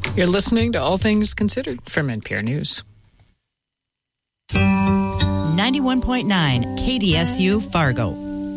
You're listening to All Things Considered from NPR News. 91.9 KDSU Fargo.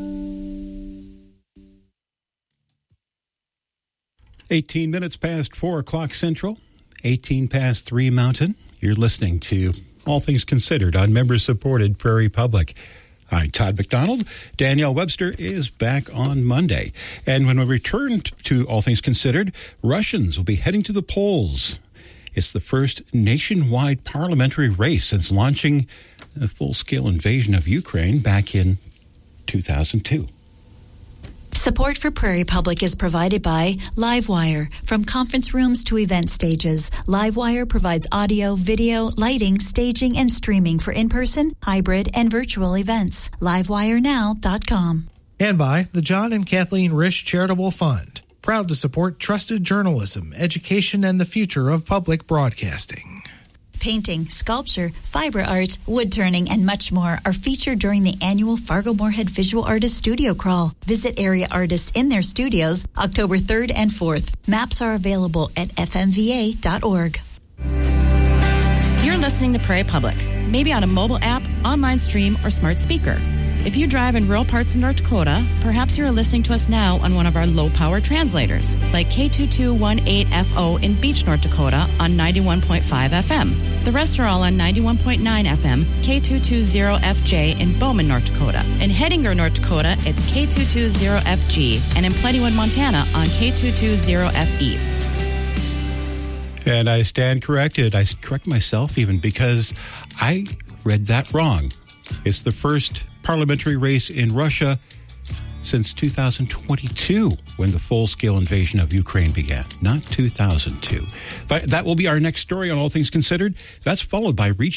18 minutes past 4 o'clock Central, 18 past 3 Mountain. You're listening to All Things Considered on member-supported Prairie Public. I'm Todd McDonald. Danielle Webster is back on Monday. And when we return to All Things Considered, Russians will be heading to the polls. It's the first nationwide parliamentary race since launching the full-scale invasion of Ukraine back in 2002. Support for Prairie Public is provided by Livewire. From conference rooms to event stages, Livewire provides audio, video, lighting, staging, and streaming for in-person, hybrid, and virtual events. LiveWireNow.com. And by the John and Kathleen Risch Charitable Fund. Proud to support trusted journalism, education, and the future of public broadcasting. Painting, sculpture, fiber arts, wood turning, and much more are featured during the annual Fargo-Moorhead Visual Artists Studio Crawl. Visit area artists in their studios October 3rd and 4th. Maps are available at fmva.org. You're listening to Prairie Public, maybe on a mobile app, online stream, or smart speaker. If you drive in rural parts of North Dakota, perhaps you're listening to us now on one of our low-power translators, like K2218FO in Beach, North Dakota on 91.5 FM. The rest are all on 91.9 FM, K220FJ in Bowman, North Dakota. In Hettinger, North Dakota, it's K220FG, and in Plentywood, Montana on K220FE. And I stand corrected. I correct myself even because I read that wrong. It's the first parliamentary race in Russia since 2022 when the full-scale invasion of Ukraine began, not 2002. But that will be our next story on All Things Considered. That's followed by